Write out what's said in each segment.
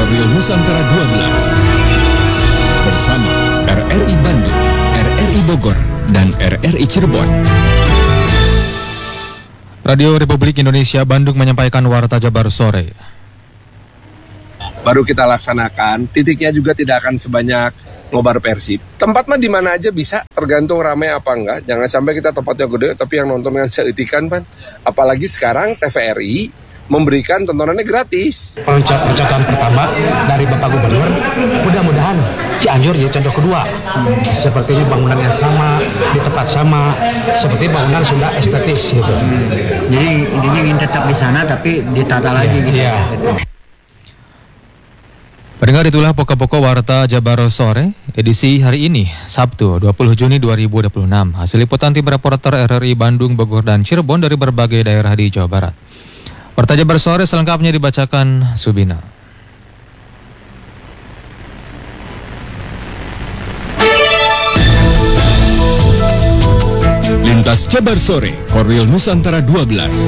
Korwil Nusantara 12 bersama RRI Bandung, RRI Bogor, dan RRI Cirebon. Radio Republik Indonesia Bandung menyampaikan Warta Jabar Sore. Baru kita laksanakan, titiknya juga tidak akan sebanyak Nobar Persib. Tempat mah di mana aja bisa, tergantung ramai apa enggak. Jangan sampai kita tempatnya gede, tapi yang nonton kan seetikan, Pan. Apalagi sekarang TVRI memberikan tontonannya gratis. Percontohan pertama dari Bapak Gubernur, mudah-mudahan Cianjur jadi contoh kedua. Sepertinya bangunan yang sama, di tempat sama, seperti bangunan Sunda estetis gitu. Jadi intinya ingin tetap di sana tapi ditata lagi gitu. Iya. Pendengar, itulah pokok-pokok Warta Jabar Sore edisi hari ini, Sabtu 20 Juni 2026. Hasil liputan tim reporter RRI Bandung, Bogor, dan Cirebon dari berbagai daerah di Jawa Barat. Warta Jabar Sore selengkapnya dibacakan Subina. Lintas Jabar Sore, Korwil Nusantara 12.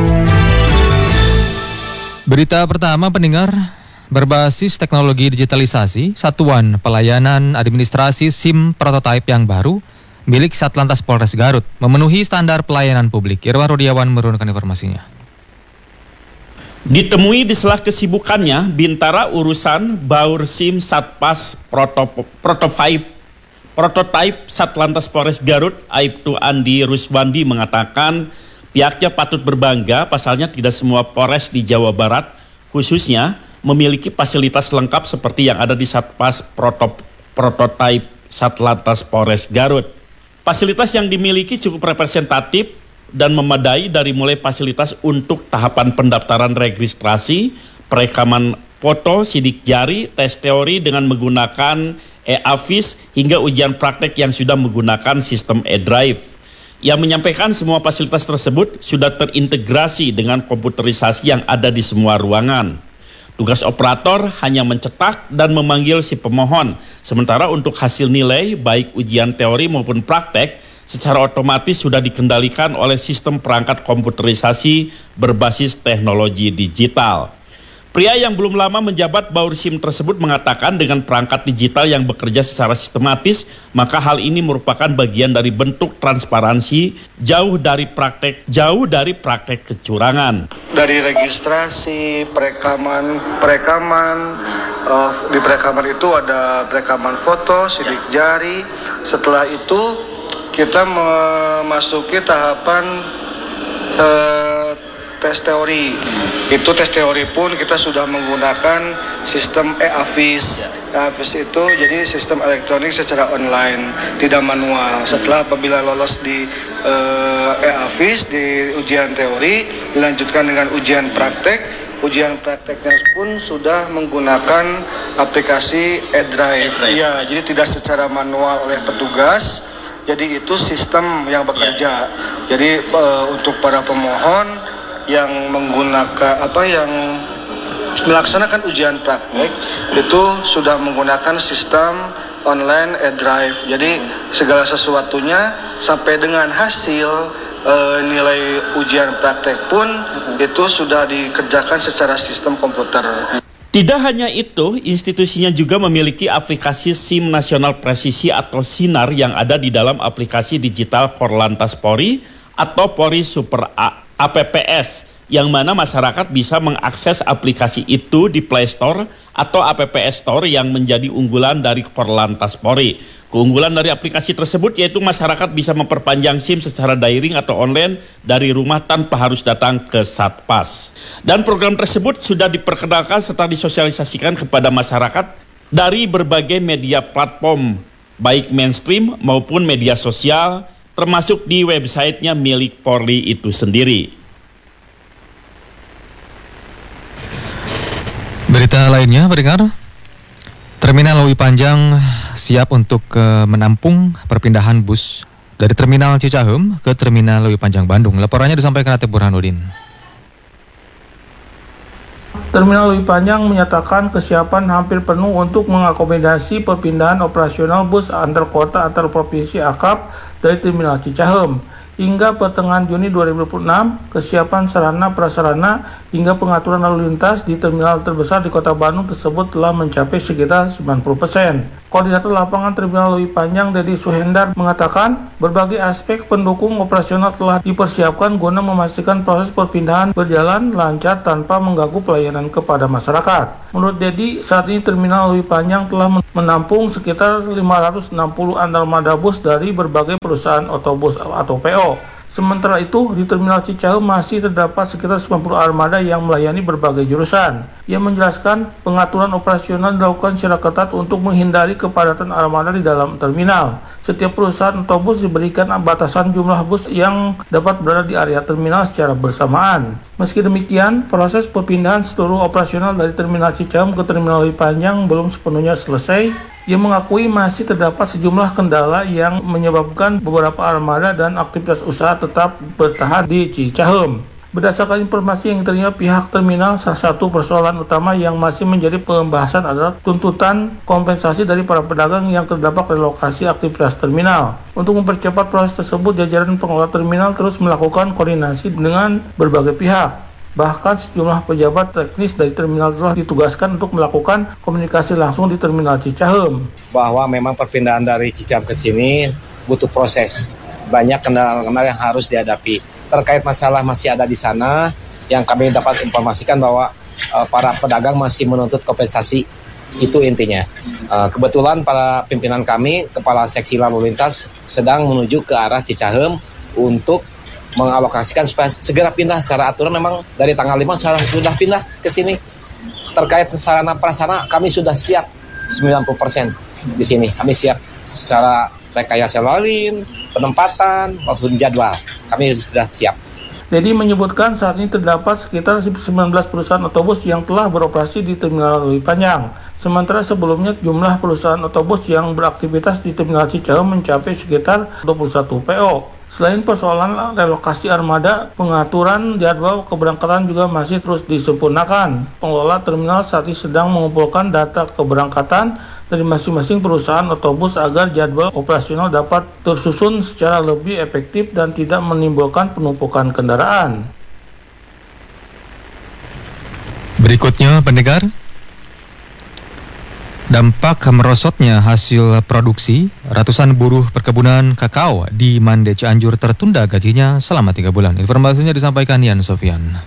Berita pertama, pendengar. Berbasis teknologi digitalisasi, Satuan Pelayanan Administrasi SIM prototipe yang baru milik Satlantas Polres Garut memenuhi standar pelayanan publik. Irwan Rudiawan merunukkan informasinya. Ditemui di sela kesibukannya, Bintara urusan Baur SIM Satpas prototipe Satlantas Polres Garut, Aibtu Andi Ruswandi mengatakan pihaknya patut berbangga pasalnya tidak semua Polres di Jawa Barat khususnya memiliki fasilitas lengkap seperti yang ada di Satpas prototipe Satlantas Polres Garut. Fasilitas yang dimiliki cukup representatif dan memadai dari mulai fasilitas untuk tahapan pendaftaran registrasi, perekaman foto, sidik jari, tes teori dengan menggunakan e-Avis hingga ujian praktek yang sudah menggunakan sistem e-drive. Ia menyampaikan semua fasilitas tersebut sudah terintegrasi dengan komputerisasi yang ada di semua ruangan. Tugas operator hanya mencetak dan memanggil si pemohon, sementara untuk hasil nilai baik ujian teori maupun praktek secara otomatis sudah dikendalikan oleh sistem perangkat komputerisasi berbasis teknologi digital. Pria yang belum lama menjabat Baur SIM tersebut mengatakan dengan perangkat digital yang bekerja secara sistematis, maka hal ini merupakan bagian dari bentuk transparansi jauh dari praktek kecurangan. Dari registrasi, perekaman, di perekaman itu ada perekaman foto, sidik jari. Setelah itu kita memasuki tahapan tes teori. Itu tes teori pun kita sudah menggunakan sistem e-Avis. E-Avis itu jadi sistem elektronik secara online, tidak manual. Setelah apabila lolos di e-Avis di ujian teori, dilanjutkan dengan ujian praktek. Ujian prakteknya pun sudah menggunakan aplikasi e-drive. Ya, jadi tidak secara manual oleh petugas. Jadi itu sistem yang bekerja. Jadi untuk para pemohon yang melaksanakan ujian praktek itu sudah menggunakan sistem online e-drive. Jadi segala sesuatunya sampai dengan hasil nilai ujian praktek pun itu sudah dikerjakan secara sistem komputer. Tidak hanya itu, institusinya juga memiliki aplikasi SIM Nasional Presisi atau SINAR yang ada di dalam aplikasi digital Korlantas Polri atau Polri Super APPS, yang mana masyarakat bisa mengakses aplikasi itu di Play Store atau APPS Store yang menjadi unggulan dari Korlantas Polri. Keunggulan dari aplikasi tersebut yaitu masyarakat bisa memperpanjang SIM secara daring atau online dari rumah tanpa harus datang ke Satpas. Dan program tersebut sudah diperkenalkan serta disosialisasikan kepada masyarakat dari berbagai media platform, baik mainstream maupun media sosial, termasuk di websitenya milik Polri itu sendiri. Berita lainnya, pendengar. Terminal Lewi Panjang siap untuk menampung perpindahan bus dari Terminal Cicahem ke Terminal Lewi Panjang Bandung. Laporannya disampaikan Atep Burhanuddin. Terminal Lewi Panjang menyatakan kesiapan hampir penuh untuk mengakomodasi perpindahan operasional bus antar kota antar provinsi akap dari Terminal Cicahem. hingga pertengahan Juni 2026, kesiapan sarana prasarana hingga pengaturan lalu lintas di terminal terbesar di Kota Bandung tersebut telah mencapai sekitar 90%. Koordinator lapangan Terminal Lewi Panjang Dedi Suhendar mengatakan berbagai aspek pendukung operasional telah dipersiapkan guna memastikan proses perpindahan berjalan lancar tanpa mengganggu pelayanan kepada masyarakat. Menurut Dedi, saat ini Terminal Lewi Panjang telah menampung sekitar 560 armada bus dari berbagai perusahaan otobus atau PO. Sementara itu, di Terminal Cicaheum masih terdapat sekitar 90 armada yang melayani berbagai jurusan. Ia menjelaskan pengaturan operasional dilakukan secara ketat untuk menghindari kepadatan armada di dalam terminal. Setiap perusahaan otobus diberikan batasan jumlah bus yang dapat berada di area terminal secara bersamaan. Meski demikian, proses perpindahan seluruh operasional dari Terminal Cicaheum ke Terminal Lewi Panjang belum sepenuhnya selesai. Ia mengakui masih terdapat sejumlah kendala yang menyebabkan beberapa armada dan aktivitas usaha tetap bertahan di Cicaheum. Berdasarkan informasi yang diterima pihak terminal, salah satu persoalan utama yang masih menjadi pembahasan adalah tuntutan kompensasi dari para pedagang yang terdampak relokasi aktivitas terminal. Untuk mempercepat proses tersebut, jajaran pengelola terminal terus melakukan koordinasi dengan berbagai pihak. Bahkan sejumlah pejabat teknis dari terminal telah ditugaskan untuk melakukan komunikasi langsung di Terminal Cicaheum. Bahwa memang perpindahan dari Cicaheum ke sini butuh proses. Banyak kendala-kendala yang harus dihadapi. Terkait masalah masih ada di sana, yang kami dapat informasikan bahwa para pedagang masih menuntut kompensasi. Itu intinya. Kebetulan para pimpinan kami, Kepala Seksi Lalu Lintas, sedang menuju ke arah Cicaheum untuk mengalokasikan supaya segera pindah. Secara aturan memang dari tanggal 5 sekarang sudah pindah ke sini. Terkait sarana prasarana kami sudah siap 90% di sini. Kami siap secara rekayasa lalu lintas, penempatan maupun jadwal. Kami sudah siap. Dedi menyebutkan saat ini terdapat sekitar 19 perusahaan otobus yang telah beroperasi di Terminal Lewi Panjang. Sementara sebelumnya jumlah perusahaan otobus yang beraktivitas di Terminal Cicaheum mencapai sekitar 21 PO. Selain persoalan relokasi armada, pengaturan jadwal keberangkatan juga masih terus disempurnakan. Pengelola terminal saat ini sedang mengumpulkan data keberangkatan dari masing-masing perusahaan otobus agar jadwal operasional dapat tersusun secara lebih efektif dan tidak menimbulkan penumpukan kendaraan. Berikutnya, pendengar. Dampak merosotnya hasil produksi, ratusan buruh perkebunan kakao di Mande Cianjur tertunda gajinya selama 3 bulan. Informasinya disampaikan Yan Sofian.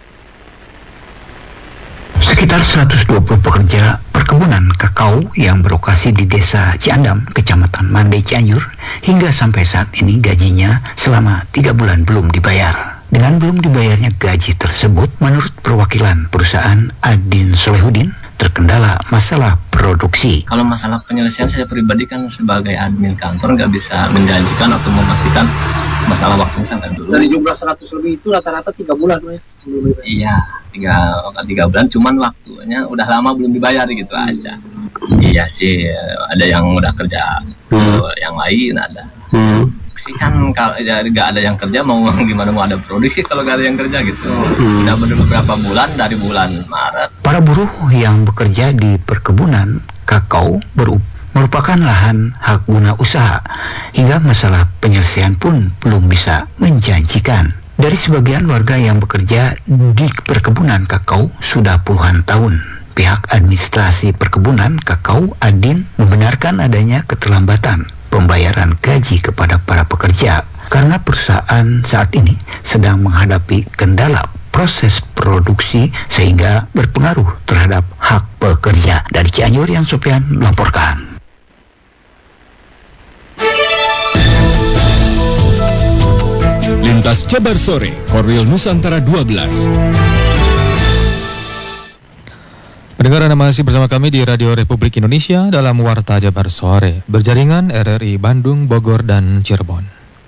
Sekitar 120 pekerja perkebunan kakao yang berlokasi di Desa Ciandam, Kecamatan Mande Cianjur, hingga sampai saat ini gajinya selama 3 bulan belum dibayar. Dengan belum dibayarnya gaji tersebut, menurut perwakilan perusahaan Adin Solehudin, terkendala masalah produksi. Kalau masalah penyelesaian, saya pribadi kan sebagai admin kantor nggak bisa menjanjikan atau memastikan masalah waktunya sampai dulu. Dari jumlah 100 lebih itu rata-rata 3 bulan ya? Iya, 3 bulan, cuman waktunya udah lama belum dibayar gitu aja. Iya sih, ada yang udah kerja, yang lain ada. Sih kan kalau nggak ada yang kerja mau gimana mau ada produksi kalau nggak ada yang kerja gitu. Udah beberapa bulan dari bulan Maret. Para buruh yang bekerja di perkebunan kakao merupakan lahan hak guna usaha, hingga masalah penyelesaian pun belum bisa menjanjikan. Dari sebagian warga yang bekerja di perkebunan kakao sudah puluhan tahun, pihak administrasi perkebunan kakao Adin membenarkan adanya keterlambatan pembayaran gaji kepada para pekerja karena perusahaan saat ini sedang menghadapi kendala proses produksi sehingga berpengaruh terhadap hak pekerja. Dari Cianjur, Yan Sofian melaporkan. Lintas Jabar Sore, Korwil Nusantara 12. Pendengar, Anda masih bersama kami di Radio Republik Indonesia dalam Warta Jabar Sore, berjaringan RRI Bandung, Bogor, dan Cirebon.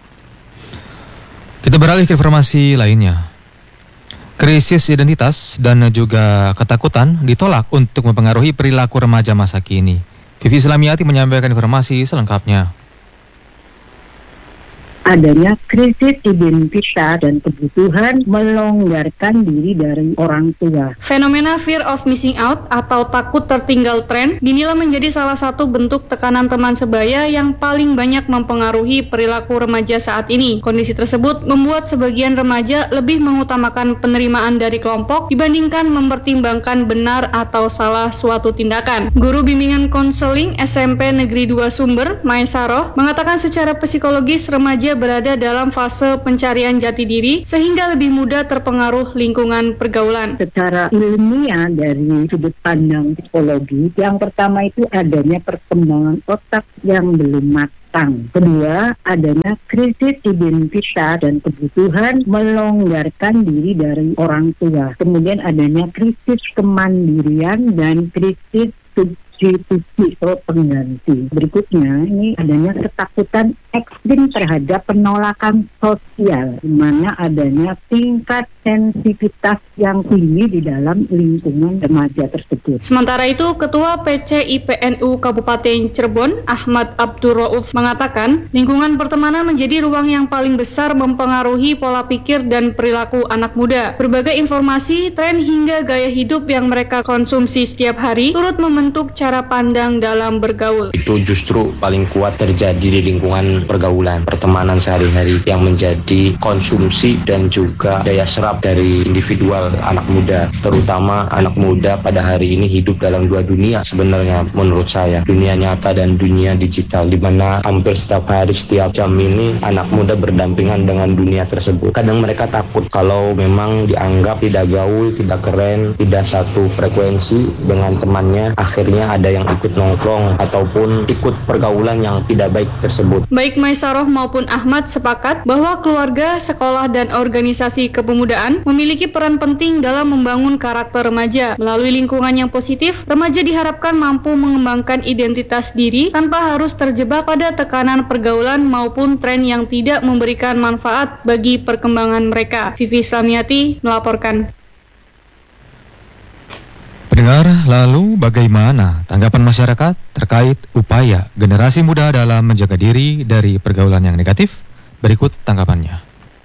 Kita beralih ke informasi lainnya. Krisis identitas dan juga ketakutan ditolak untuk mempengaruhi perilaku remaja masa kini. Vivi Islamiati menyampaikan informasi selengkapnya. adanya krisis identitas dan kebutuhan melonggarkan diri dari orang tua. Fenomena fear of missing out atau takut tertinggal tren dinilai menjadi salah satu bentuk tekanan teman sebaya yang paling banyak mempengaruhi perilaku remaja saat ini. Kondisi tersebut membuat sebagian remaja lebih mengutamakan penerimaan dari kelompok dibandingkan mempertimbangkan benar atau salah suatu tindakan. Guru bimbingan konseling SMP Negeri 2 Sumber, Maesaroh, mengatakan secara psikologis remaja berada dalam fase pencarian jati diri sehingga lebih mudah terpengaruh lingkungan pergaulan. Secara ilmiah dari sudut pandang psikologi, yang pertama itu adanya perkembangan otak yang belum matang. Kedua, adanya krisis identitas dan kebutuhan melonggarkan diri dari orang tua. Kemudian adanya krisis kemandirian dan krisis substitusi atau pengganti. Berikutnya, ini adanya ketakutan ekstrim terhadap penolakan sosial, di mana adanya tingkat sensitivitas yang tinggi di dalam lingkungan remaja tersebut. Sementara itu, Ketua PCIPNU Kabupaten Cirebon, Ahmad Abdurrauf, mengatakan lingkungan pertemanan menjadi ruang yang paling besar mempengaruhi pola pikir dan perilaku anak muda. Berbagai informasi, tren hingga gaya hidup yang mereka konsumsi setiap hari turut membentuk cara pandang dalam bergaul. Itu justru paling kuat terjadi di lingkungan pergaulan, pertemanan sehari-hari yang menjadi konsumsi dan juga daya serap dari individual anak muda, terutama anak muda pada hari ini hidup dalam dua dunia sebenarnya menurut saya, dunia nyata dan dunia digital, di mana hampir setiap hari, setiap jam ini anak muda berdampingan dengan dunia tersebut. Kadang mereka takut kalau memang dianggap tidak gaul, tidak keren, tidak satu frekuensi dengan temannya, akhirnya ada yang ikut nongkrong ataupun ikut pergaulan yang tidak baik tersebut. Baik Maesaroh maupun Ahmad sepakat bahwa keluarga, sekolah, dan organisasi kepemudaan memiliki peran penting dalam membangun karakter remaja. Melalui lingkungan yang positif, remaja diharapkan mampu mengembangkan identitas diri tanpa harus terjebak pada tekanan pergaulan maupun tren yang tidak memberikan manfaat bagi perkembangan mereka. Vivi Slamiati melaporkan. Pendengar, lalu bagaimana tanggapan masyarakat terkait upaya generasi muda dalam menjaga diri dari pergaulan yang negatif? Berikut tanggapannya.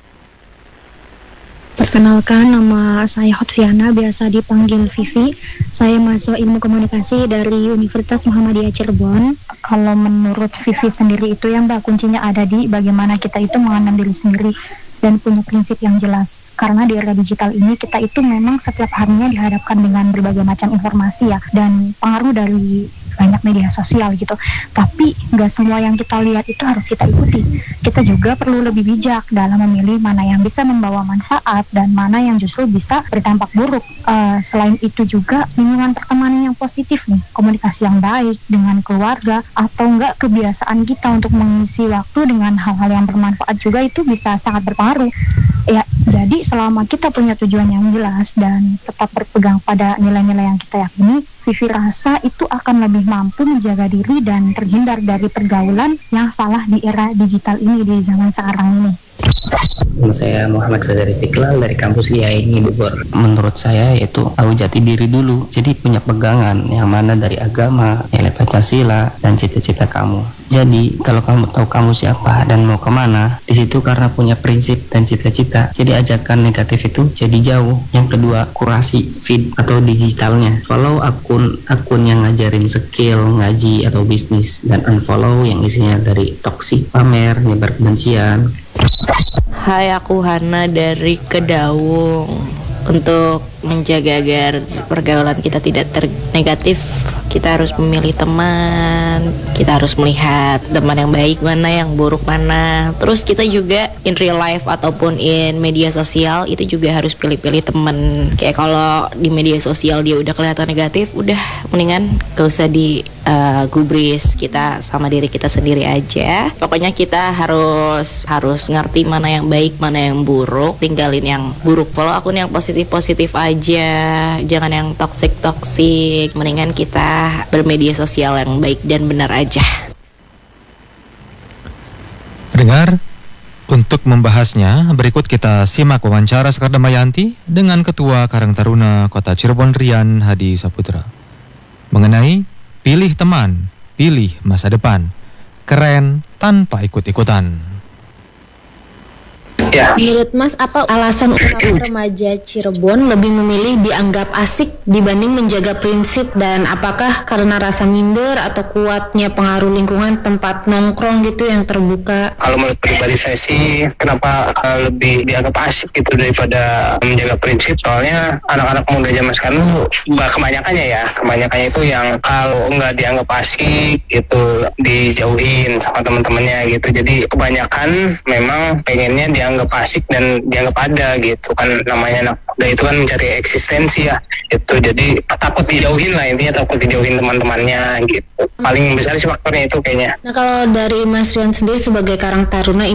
Perkenalkan, nama saya Hotviana, biasa dipanggil Vivi. Saya mahasiswa ilmu komunikasi dari Universitas Muhammadiyah Cirebon. Kalau menurut Vivi sendiri itu ya Mbak, kuncinya ada di bagaimana kita itu mengenal diri sendiri dan punya prinsip yang jelas. Karena di era digital ini kita itu memang setiap harinya dihadapkan dengan berbagai macam informasi ya, dan pengaruh dari banyak media sosial gitu. Tapi nggak semua yang kita lihat itu harus kita ikuti. Kita juga perlu lebih bijak dalam memilih mana yang bisa membawa manfaat dan mana yang justru bisa berdampak buruk. Selain itu juga lingkungan pertemanan yang positif nih, komunikasi yang baik dengan keluarga, atau enggak kebiasaan kita untuk mengisi waktu dengan hal-hal yang bermanfaat juga itu bisa sangat berpengaruh. Ya, jadi selama kita punya tujuan yang jelas dan tetap berpegang pada nilai-nilai yang kita yakini, Vivi rasa itu akan lebih mampu menjaga diri dan terhindar dari pergaulan yang salah di era digital ini, di zaman sekarang ini. Nama saya Muhammad Fajar Istiqlal dari kampus IAIN Bogor. Menurut saya yaitu tahu jati diri dulu. Jadi punya pegangan yang mana dari agama, nilai Pancasila, dan cita-cita kamu. Jadi kalau kamu tahu kamu siapa dan mau kemana, di situ karena punya prinsip dan cita-cita, jadi ajakan negatif itu jadi jauh. Yang kedua, kurasi feed atau digitalnya. Follow akun yang ngajarin skill, ngaji atau bisnis, dan unfollow yang isinya dari toksik, pamer, nyebar kebencian. Hai, aku Hana dari Kedaung. Untuk menjaga agar pergaulan kita tidak negatif, kita harus memilih teman, kita harus melihat teman yang baik mana, yang buruk mana. Terus kita juga in real life ataupun in media sosial itu juga harus pilih-pilih teman. Kayak kalau di media sosial dia udah kelihatan negatif, udah mendingan gak usah gubris, kita sama diri kita sendiri aja. Pokoknya kita harus ngerti mana yang baik, mana yang buruk, tinggalin yang buruk. Follow akun yang positif aja, jangan yang toxic. Mendingan kita bermedia sosial yang baik dan benar aja. Pendengar, untuk membahasnya, berikut kita simak wawancara Sekar Damayanti dengan Ketua Karang Taruna Kota Cirebon Rian Hadi Saputra mengenai pilih teman, pilih masa depan, keren tanpa ikut-ikutan. Ya. Menurut Mas, apa alasan utama remaja Cirebon lebih memilih dianggap asik dibanding menjaga prinsip, dan apakah karena rasa minder atau kuatnya pengaruh lingkungan tempat nongkrong gitu yang terbuka? Kalau menurut pribadi saya sih, kenapa lebih dianggap asik gitu daripada menjaga prinsip? Soalnya anak-anak muda zaman sekarang kebanyakannya itu yang kalau nggak dianggap asik gitu dijauhin sama teman-temannya gitu. Jadi kebanyakan memang pengennya dianggap asik dan dianggap ada gitu kan, namanya anak muda itu kan mencari eksistensi ya itu. Jadi takut dijauhin lah, intinya takut dijauhin teman-temannya gitu. Paling besar sih faktornya itu kayaknya. Nah, kalau dari Mas Rian sendiri sebagai Karang Taruna